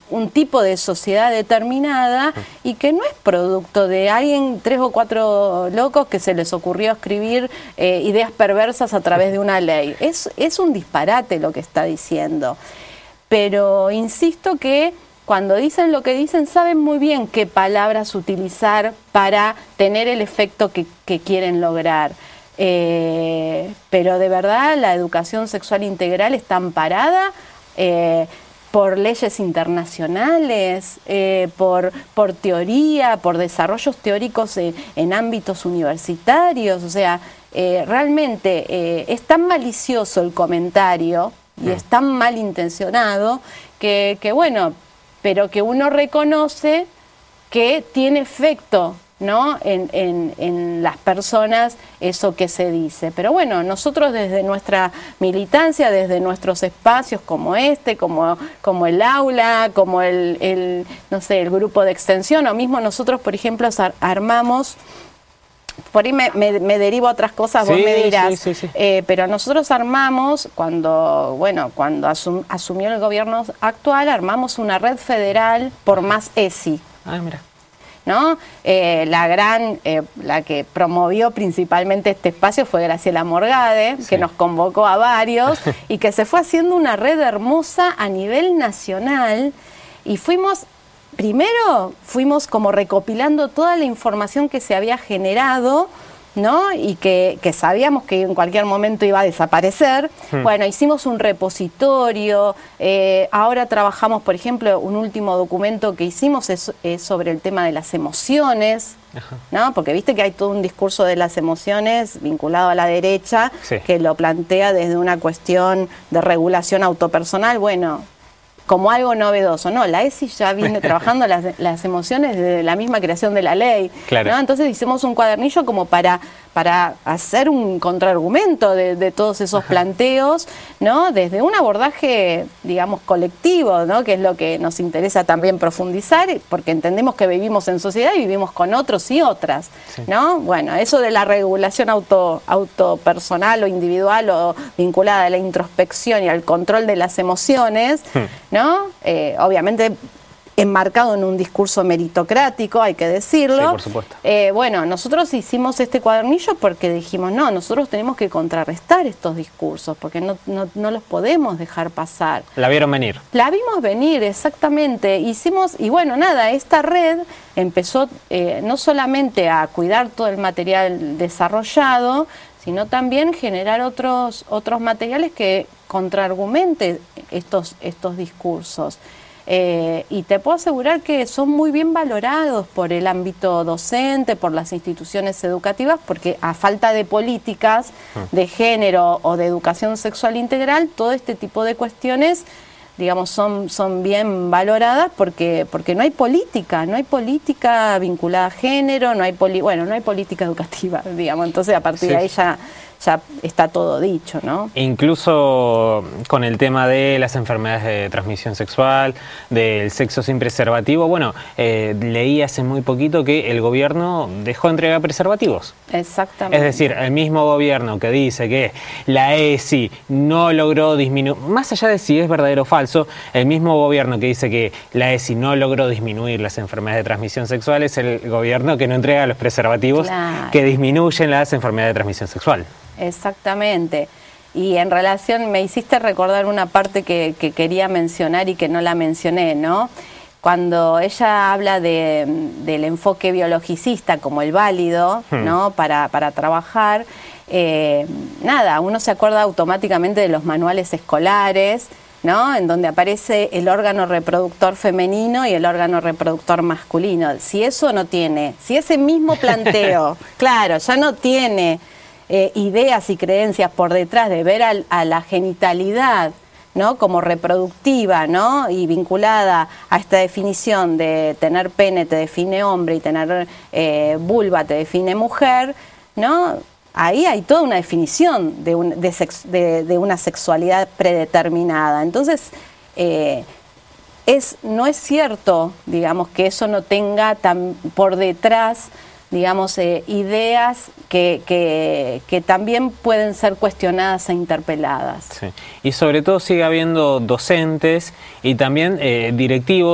un tipo de sociedad determinada y que no es producto de alguien, 3 o 4 locos que se les ocurrió escribir ideas perversas a través de una ley. Es un disparate lo que está diciendo. Pero insisto que cuando dicen lo que dicen, saben muy bien qué palabras utilizar para tener el efecto que quieren lograr. Pero de verdad la educación sexual integral está amparada por leyes internacionales, por teoría, por desarrollos teóricos en ámbitos universitarios. O sea, realmente es tan malicioso el comentario y es tan malintencionado que bueno, pero que uno reconoce que tiene efecto, ¿no? en las personas eso que se dice. Pero bueno, nosotros desde nuestra militancia, desde nuestros espacios como este, como el aula, como no sé, el grupo de extensión, o mismo nosotros, por ejemplo, armamos, por ahí me derivo a otras cosas, vos me dirás, sí. Pero nosotros armamos, cuando asumió el gobierno actual, armamos una red federal por más ESI. Ah, mira. ¿No? La que promovió principalmente este espacio fue Graciela Morgade, que nos convocó a varios y que se fue haciendo una red hermosa a nivel nacional y fuimos como recopilando toda la información que se había generado, ¿no? Y que sabíamos que en cualquier momento iba a desaparecer. Bueno, hicimos un repositorio, ahora trabajamos, por ejemplo, un último documento que hicimos es sobre el tema de las emociones, ¿no? Porque viste que hay todo un discurso de las emociones vinculado a la derecha, que lo plantea desde una cuestión de regulación autopersonal, bueno, como algo novedoso. No, la ESI ya viene trabajando las emociones desde la misma creación de la ley. Claro. ¿No? Entonces hicimos un cuadernillo como para hacer un contraargumento de todos esos planteos, ¿no? Desde un abordaje, digamos, colectivo, ¿no? Que es lo que nos interesa también profundizar, porque entendemos que vivimos en sociedad y vivimos con otros y otras, ¿no? Bueno, eso de la regulación autopersonal o individual o vinculada a la introspección y al control de las emociones, ¿no? Obviamente enmarcado en un discurso meritocrático, hay que decirlo. Sí, por supuesto. Bueno, nosotros hicimos este cuadernillo porque dijimos, no, nosotros tenemos que contrarrestar estos discursos, porque no los podemos dejar pasar. ¿La vieron venir? La vimos venir, exactamente. Y bueno, nada, esta red empezó no solamente a cuidar todo el material desarrollado, sino también generar otros materiales que contraargumenten estos discursos. Y te puedo asegurar que son muy bien valorados por el ámbito docente, por las instituciones educativas, porque a falta de políticas de género o de educación sexual integral, todo este tipo de cuestiones, digamos, son bien valoradas porque no hay política vinculada a género, no hay política educativa, digamos. Entonces a partir de ahí ya está todo dicho, ¿no? Incluso con el tema de las enfermedades de transmisión sexual, del sexo sin preservativo, bueno, leí hace muy poquito que el gobierno dejó de entregar preservativos. Exactamente. Es decir, el mismo gobierno que dice que la ESI no logró disminuir, más allá de si es verdadero o falso, el mismo gobierno que dice que la ESI no logró disminuir las enfermedades de transmisión sexual es el gobierno que no entrega los preservativos que disminuyen las enfermedades de transmisión sexual. Exactamente. Y en relación, me hiciste recordar una parte que quería mencionar y que no la mencioné, ¿no? Cuando ella habla del enfoque biologicista como el válido, ¿no? Para trabajar, nada, uno se acuerda automáticamente de los manuales escolares, ¿no? En donde aparece el órgano reproductor femenino y el órgano reproductor masculino. Si eso no tiene, si ese mismo planteo, claro, ya no tiene ideas y creencias por detrás de ver a la genitalidad, ¿no? Como reproductiva, ¿no? Y vinculada a esta definición de tener pene te define hombre y tener vulva te define mujer, ¿no? Ahí hay toda una definición de una sexualidad predeterminada. Entonces, no es cierto, digamos, que eso no tenga por detrás, digamos, ideas que también pueden ser cuestionadas e interpeladas. Sí. Y sobre todo sigue habiendo docentes y también directivos